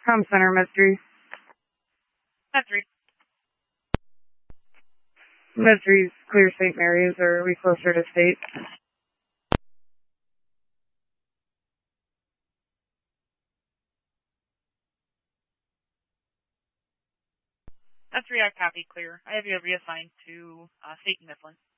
Home Center, Mystery. Mystery. Mystery's clear St. Mary's, or are we closer to State? Mystery, I copy clear. I have you reassigned to State and Mifflin.